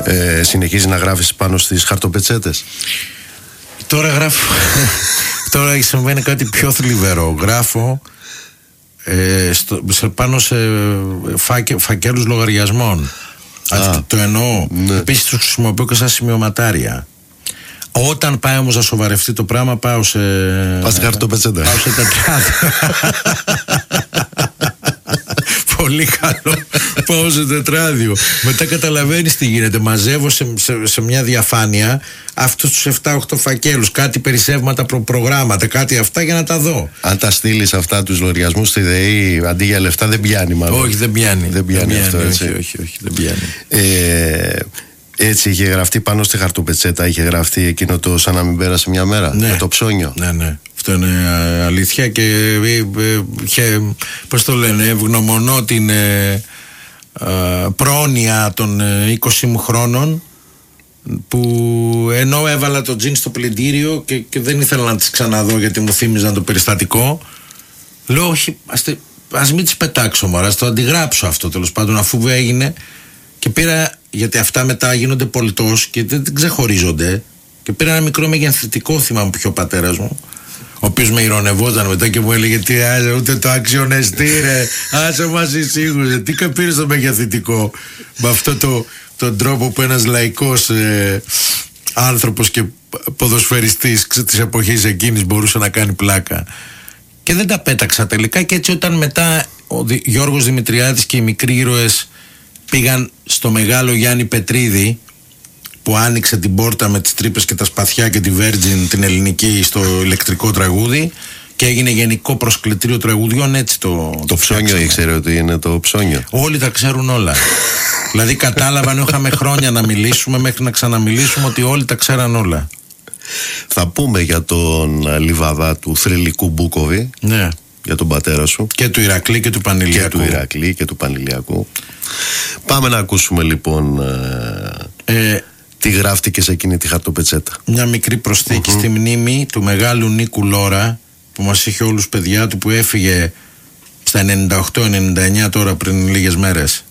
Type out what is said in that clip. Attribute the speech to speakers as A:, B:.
A: Συνεχίζει να γράφεις πάνω στις χαρτοπετσέτες?
B: Τώρα γράφω. Τώρα συμβαίνει κάτι πιο θλιβερό. Γράφω πάνω σε φακέλους λογαριασμών. Αυτό το εννοώ. Ναι. Επίσης τους χρησιμοποιώ και σαν σημειωματάρια. Όταν πάει όμως να σοβαρευτεί το πράγμα, πάω σε.
A: Πας στη χαρτοπετσέτα.
B: Πάω σε τετράδιο. Πολύ καλό. Πάω σε τετράδιο. Μετά καταλαβαίνεις τι γίνεται. Μαζεύω σε μια διαφάνεια αυτούς τους 7-8 φακέλους. Κάτι περισσεύματα προγράμματα, κάτι αυτά για να τα δω.
A: Αν τα στείλεις αυτά τους λογαριασμούς στη ΔΕΗ αντί για λεφτά, δεν πιάνει μάλλον.
B: Όχι, δεν πιάνει.
A: Δεν πιάνει αυτό, έτσι.
B: Όχι, δεν πιάνει.
A: Έτσι είχε γραφτεί πάνω στη χαρτοπετσέτα, είχε γραφτεί εκείνο το σαν να μην πέρασε μια μέρα,
B: ναι,
A: με το ψώνιο.
B: Ναι. Αυτό είναι αλήθεια και πώς το λένε, ευγνωμονώ την πρόνοια των 20 μου χρόνων, που ενώ έβαλα το τζιν στο πλυντήριο και δεν ήθελα να τις ξαναδώ γιατί μου θύμιζαν το περιστατικό, λέω όχι, ας μην τις πετάξω μωρά, ας το αντιγράψω αυτό τέλος πάντων, αφού έγινε. Και πήρα, γιατί αυτά μετά γίνονται πολιτός και δεν ξεχωρίζονται, και πήρα ένα μικρό μεγενθητικό, θυμάμαι πιο ο πατέρας μου, ο οποίος με ηρωνευόταν μετά και μου έλεγε τι άσε, ούτε το αξιονεστή ρε, άσε μας εισήγουσε, τι πήρες το μεγενθητικό? Με αυτό τον τρόπο που ένας λαϊκός άνθρωπος και ποδοσφαιριστής της εποχής εκείνης μπορούσε να κάνει πλάκα. Και δεν τα πέταξα τελικά, και έτσι όταν μετά ο Γιώργος Δημητριάδης και οι μικροί ήρωες πήγαν στο μεγάλο Γιάννη Πετρίδη, που άνοιξε την πόρτα με τις τρύπες και τα σπαθιά και τη Virgin την ελληνική στο ηλεκτρικό τραγούδι, και έγινε γενικό προσκλητήριο τραγουδιών, έτσι το
A: ψώνιο ήξερε ότι είναι το ψώνιο.
B: Όλοι τα ξέρουν όλα. Δηλαδή κατάλαβαν, είχαμε χρόνια να μιλήσουμε μέχρι να ξαναμιλήσουμε, ότι όλοι τα ξέραν όλα.
A: Θα πούμε για τον Λιβαδά του θρυλικού Μπούκοβι.
B: Ναι.
A: Για τον πατέρα σου.
B: Και του Ηρακλή και του Πανηλιακού.
A: Και του Ηρακλή και του Πανηλιακού. Πάμε να ακούσουμε λοιπόν τι γράφτηκε σε εκείνη τη χαρτοπετσέτα.
B: Μια μικρή προσθήκη στη μνήμη του μεγάλου Νίκου Λόρα, που μας είχε όλους παιδιά του, που έφυγε στα 98-99 τώρα πριν λίγες μέρες.